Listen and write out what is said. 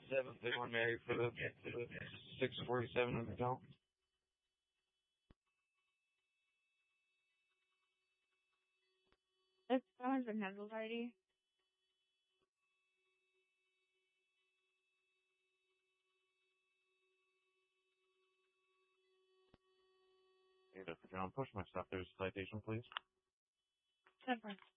7th, they were married for the 647 hotel. That one's been handled already. Hey, Dr. John, push my stuff. There's a citation, please. 10 points.